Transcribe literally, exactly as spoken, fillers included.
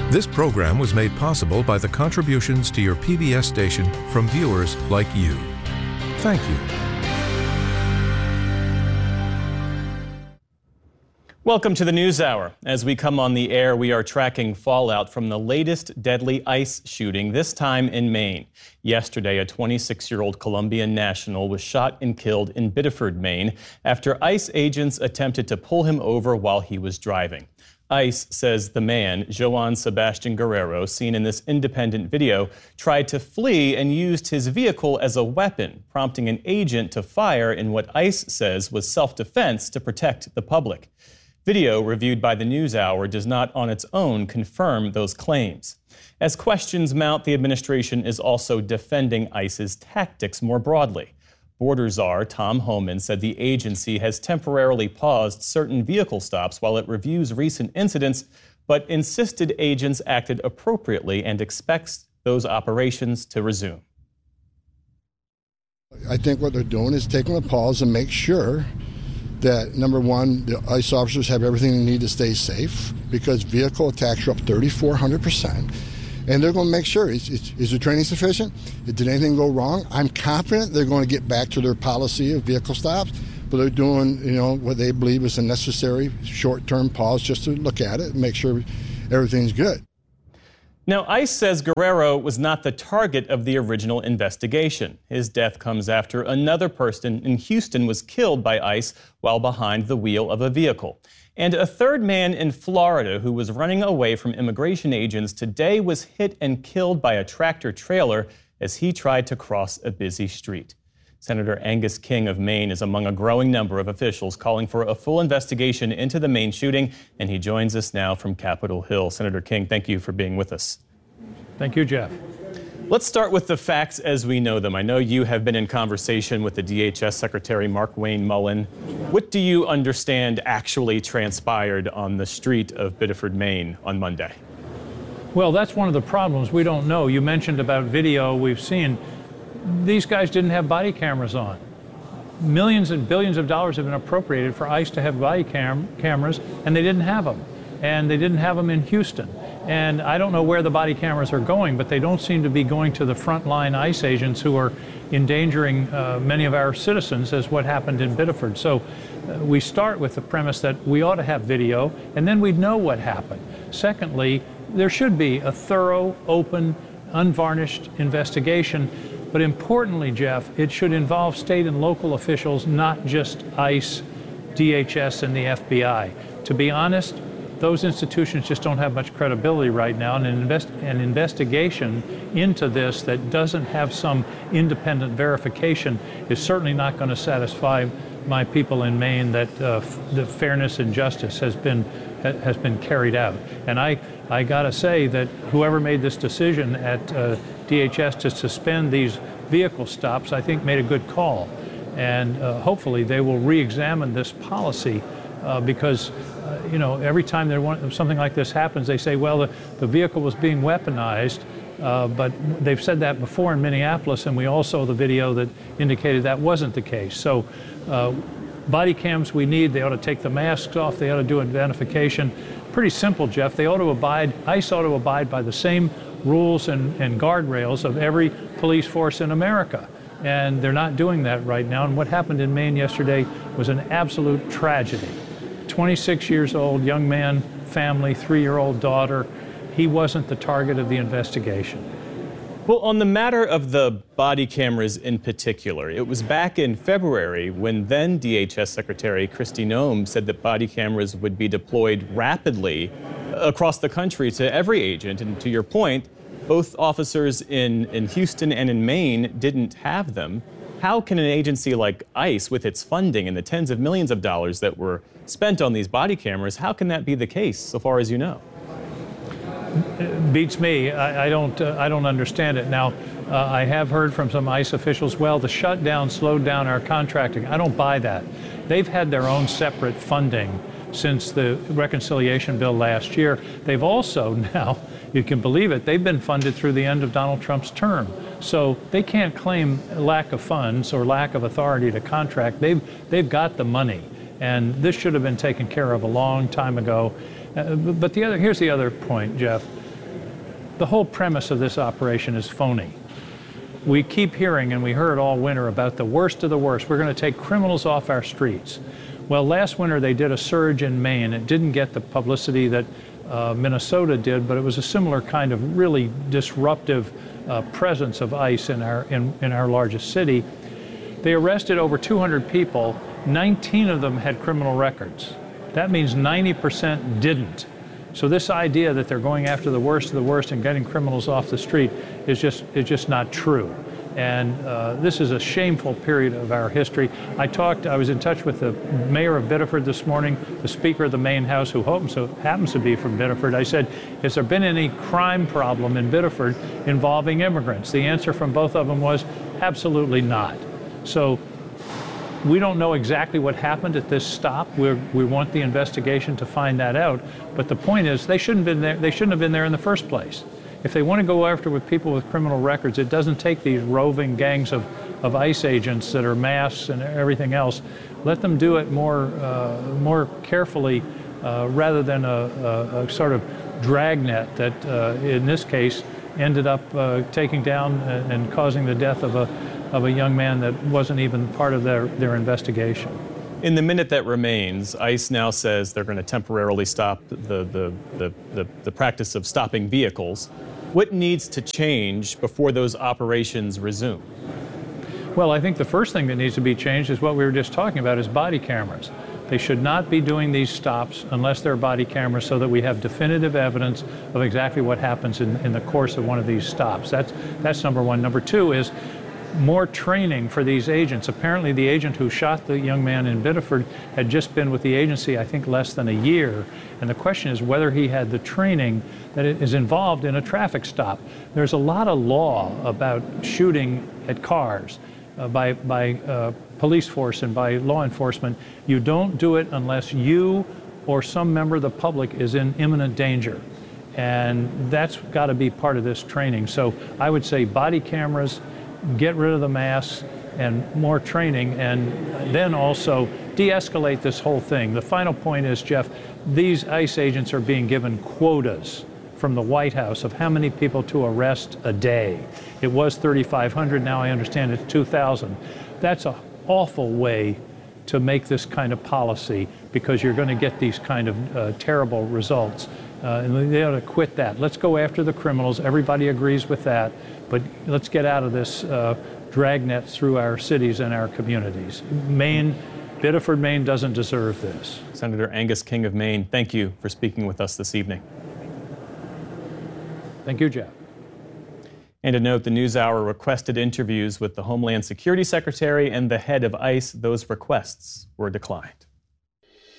This program was made possible by the contributions to your P B S station from viewers like you. Thank you. Welcome to the NewsHour. As we come on the air, we are tracking fallout from the latest deadly ICE shooting, this time in Maine. Yesterday, a twenty-six-year-old Colombian national was shot and killed in Biddeford, Maine, after ICE agents attempted to pull him over while he was driving. ICE says the man, Joan Sebastian Guerrero, seen in this independent video, tried to flee and used his vehicle as a weapon, prompting an agent to fire in what ICE says was self-defense to protect the public. Video reviewed by the NewsHour does not on its own confirm those claims. As questions mount, the administration is also defending ICE's tactics more broadly. Border Czar Tom Homan said the agency has temporarily paused certain vehicle stops while it reviews recent incidents, but insisted agents acted appropriately and expects those operations to resume. I think what they're doing is taking a pause and make sure that, number one, the ICE officers have everything they need to stay safe, because vehicle attacks are up thirty-four hundred percent. And they're going to make sure, is, is, is the training sufficient? Did anything go wrong? I'm confident they're going to get back to their policy of vehicle stops, but they're doing, you know, what they believe is a necessary short-term pause just to look at it and make sure everything's good. Now, ICE says Guerrero was not the target of the original investigation. His death comes after another person in Houston was killed by ICE while behind the wheel of a vehicle. And a third man in Florida who was running away from immigration agents today was hit and killed by a tractor trailer as he tried to cross a busy street. Senator Angus King of Maine is among a growing number of officials calling for a full investigation into the Maine shooting, and he joins us now from Capitol Hill. Senator King, thank you for being with us. Thank you, Jeff. Let's start with the facts as we know them. I know you have been in conversation with the D H S Secretary Mark Wayne Mullen. What do you understand actually transpired on the street of Biddeford, Maine on Monday? Well, that's one of the problems. We don't know. You mentioned about video we've seen. These guys didn't have body cameras on. Millions and billions of dollars have been appropriated for ICE to have body cam cameras, and they didn't have them. And they didn't have them in Houston. And I don't know where the body cameras are going, but they don't seem to be going to the frontline ICE agents who are endangering uh, many of our citizens, as what happened in Biddeford. So uh, we start with the premise that we ought to have video, and then we'd know what happened. Secondly, there should be a thorough, open, unvarnished investigation. But importantly, Jeff, it should involve state and local officials, not just ICE, D H S, and the F B I. To be honest, those institutions just don't have much credibility right now, and an, invest an investigation into this that doesn't have some independent verification is certainly not going to satisfy my people in Maine that uh, the fairness and justice has been ha has been carried out. And I I got to say that whoever made this decision at uh, D H S to suspend these vehicle stops, I think, made a good call, and uh, hopefully they will re-examine this policy uh, because. Uh, you know, every time there want, something like this happens, they say, well, the, the vehicle was being weaponized, uh, but they've said that before in Minneapolis, and we all saw the video that indicated that wasn't the case. So uh, body cams we need. They ought to take the masks off. They ought to do identification. Pretty simple, Jeff. They ought to abide, ICE ought to abide by the same rules and, and guardrails of every police force in America. And they're not doing that right now. And what happened in Maine yesterday was an absolute tragedy. twenty-six years old, young man, family, three-year-old daughter. He wasn't the target of the investigation. Well, on the matter of the body cameras in particular, it was back in February when then D H S Secretary Kristi Noem said that body cameras would be deployed rapidly across the country to every agent. And to your point, both officers in, in Houston and in Maine didn't have them. How can an agency like ICE, with its funding and the tens of millions of dollars that were spent on these body cameras, how can that be the case, so far as you know? It beats me. I, I don't. Uh, I don't understand it. Now, uh, I have heard from some ICE officials. Well, the shutdown slowed down our contracting. I don't buy that. They've had their own separate funding since the reconciliation bill last year. They've also now, you can believe it, they've been funded through the end of Donald Trump's term. So they can't claim lack of funds or lack of authority to contract. They've they've got the money, and this should have been taken care of a long time ago. Uh, but the other, here's the other point, Jeff. the whole premise of this operation is phony. We keep hearing, and we heard all winter, about the worst of the worst. We're going to take criminals off our streets. Well, last winter they did a surge in Maine. It didn't get the publicity that uh, Minnesota did, but it was a similar kind of really disruptive uh, presence of ICE in our, in, in our largest city. They arrested over two hundred people. nineteen of them had criminal records. That means ninety percent didn't. So this idea that they're going after the worst of the worst and getting criminals off the street is just, is just not true. And uh, this is a shameful period of our history. I talked, I was in touch with the mayor of Biddeford this morning, the Speaker of the Maine House, who happens to, happens to be from Biddeford. I said, has there been any crime problem in Biddeford involving immigrants? The answer from both of them was absolutely not. So we don't know exactly what happened at this stop. We're, we want the investigation to find that out. But the point is, they shouldn't have been there. They shouldn't have been there in the first place. If they want to go after with people with criminal records, it doesn't take these roving gangs of, of ICE agents that are masked and everything else. Let them do it more, uh, more carefully uh, rather than a, a, a sort of dragnet that, uh, in this case, ended up uh, taking down and, and causing the death of a of a young man that wasn't even part of their, their investigation. In the minute that remains, ICE now says they're going to temporarily stop the, the, the, the, the practice of stopping vehicles. What needs to change before those operations resume? Well, I think the first thing that needs to be changed is what we were just talking about, is body cameras. They should not be doing these stops unless they're body cameras, so that we have definitive evidence of exactly what happens in, in the course of one of these stops. That's, that's number one. Number two is more training for these agents. Apparently the agent who shot the young man in Biddeford had just been with the agency, I think, less than a year. And the question is whether he had the training that is involved in a traffic stop. There's a lot of law about shooting at cars uh, by, by uh, police force and by law enforcement. You don't do it unless you or some member of the public is in imminent danger. And that's got to be part of this training. So I would say body cameras, get rid of the masks, and more training, and then also de-escalate this whole thing. The final point is, Jeff, these ICE agents are being given quotas from the White House of how many people to arrest a day. It was thirty-five hundred, now I understand it's two thousand. That's an awful way to make this kind of policy, because you're going to get these kind of uh, terrible results. Uh, and they ought to quit that. Let's go after the criminals. Everybody agrees with that. But let's get out of this uh, dragnet through our cities and our communities. Maine, Biddeford, Maine doesn't deserve this. Senator Angus King of Maine, thank you for speaking with us this evening. Thank you, Jeff. And to note, the NewsHour requested interviews with the Homeland Security Secretary and the head of ICE. Those requests were declined.